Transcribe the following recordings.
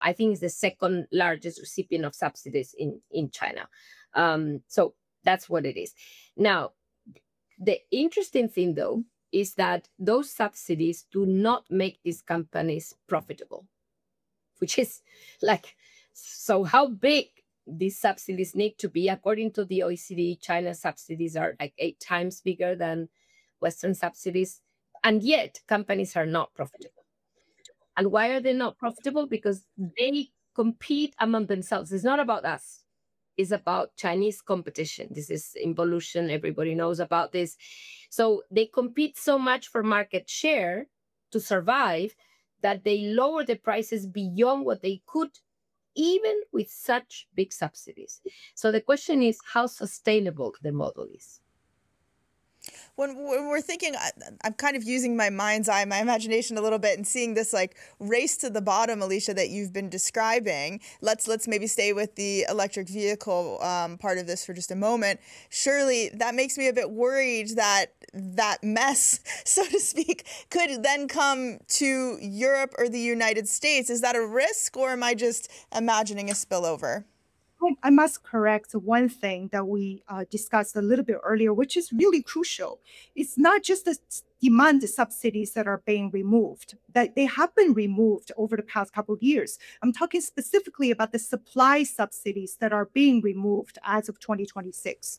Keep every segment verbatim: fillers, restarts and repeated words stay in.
I think it's the second largest recipient of subsidies in, in China. Um, so that's what it is. Now, the interesting thing, though, is that those subsidies do not make these companies profitable, which is like, so how big these subsidies need to be? According to the O E C D, China's subsidies are like eight times bigger than Western subsidies, and yet companies are not profitable. And why are they not profitable? Because they compete among themselves. It's not about us. It's about Chinese competition. This is involution. Everybody knows about this. So they compete so much for market share to survive that they lower the prices beyond what they could, even with such big subsidies. So the question is how sustainable the model is. When, when we're thinking, I, I'm kind of using my mind's eye, my imagination a little bit, and seeing this like race to the bottom, Alicia, that you've been describing. Let's let's maybe stay with the electric vehicle um, part of this for just a moment. Surely that makes me a bit worried that that mess, so to speak, could then come to Europe or the United States. Is that a risk, or am I just imagining a spillover? I must correct one thing that we uh, discussed a little bit earlier, which is really crucial. It's not just the demand subsidies that are being removed, that they have been removed over the past couple of years. I'm talking specifically about the supply subsidies that are being removed as of twenty twenty-six.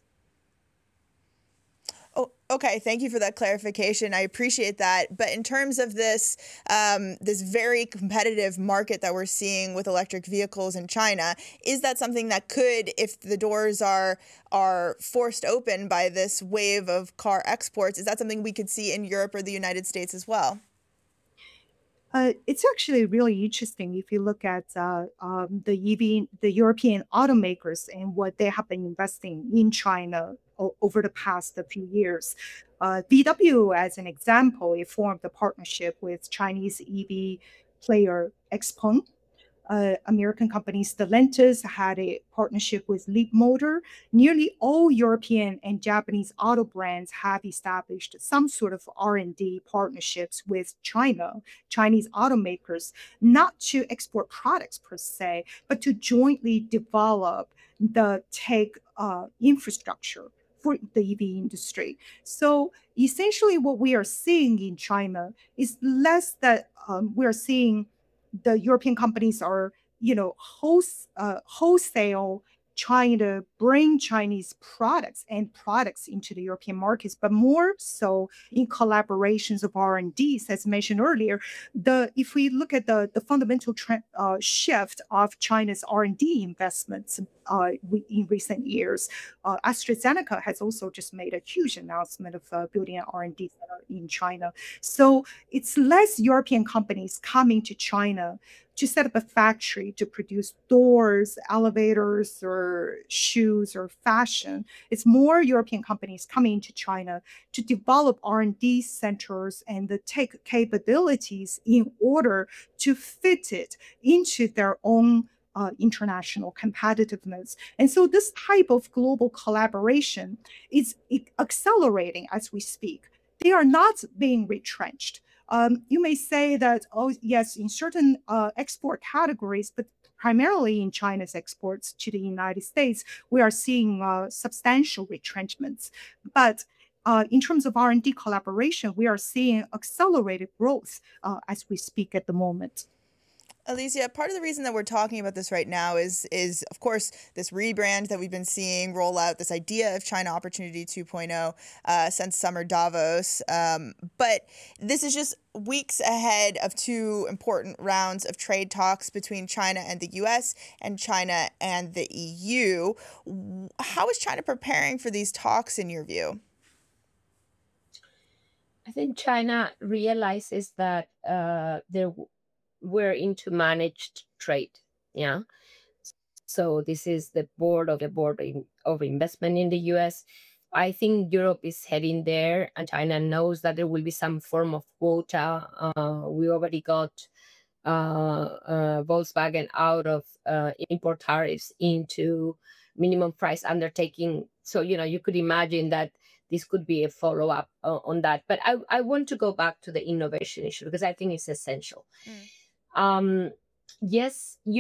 Oh, okay. Thank you for that clarification. I appreciate that. But in terms of this, um, this very competitive market that we're seeing with electric vehicles in China, is that something that could, if the doors are are forced open by this wave of car exports, is that something we could see in Europe or the United States as well? Uh, it's actually really interesting if you look at uh, um, the E V, the European automakers and what they have been investing in China o- over the past few years. Uh, V W, as an example, it formed a partnership with Chinese E V player Xpeng. Uh, American company Stellantis had a partnership with Leapmotor. Nearly all European and Japanese auto brands have established some sort of R and D partnerships with China, Chinese automakers, not to export products per se, but to jointly develop the tech uh, infrastructure for the E V industry. So essentially, what we are seeing in China is less that um, we're seeing the European companies are, you know, host, uh, wholesale trying to bring Chinese products and products into the European markets, but more so in collaborations of R and Ds, as mentioned earlier. The if we look at the the fundamental trend, uh, shift of China's R and D investments uh, in recent years, uh, AstraZeneca has also just made a huge announcement of uh, building an R and D center in China. So it's less European companies coming to China to set up a factory to produce doors, elevators, or shoes or fashion. It's more European companies coming to China to develop R and D centers and the tech capabilities in order to fit it into their own uh, international competitiveness. And so this type of global collaboration is accelerating as we speak. They are not being retrenched. Um, you may say that, oh, yes, in certain uh, export categories, but primarily in China's exports to the United States, we are seeing uh, substantial retrenchments. But uh, in terms of R and D collaboration, we are seeing accelerated growth uh, as we speak at the moment. Alicia, part of the reason that we're talking about this right now is, is of course, this rebrand that we've been seeing roll out, this idea of China Opportunity 2.0 uh, since summer Davos. Um, but this is just weeks ahead of two important rounds of trade talks between China and the U S and China and the E U. How is China preparing for these talks, in your view? I think China realizes that uh, there we're into managed trade. Yeah. So this is the board of the board of investment in the U S. I think Europe is heading there, and China knows that there will be some form of quota. Uh, we already got uh, uh, Volkswagen out of uh, import tariffs into minimum price undertaking. So, you know, you could imagine that this could be a follow-up uh, on that. But I, I want to go back to the innovation issue because I think it's essential. Mm. Um, yes, you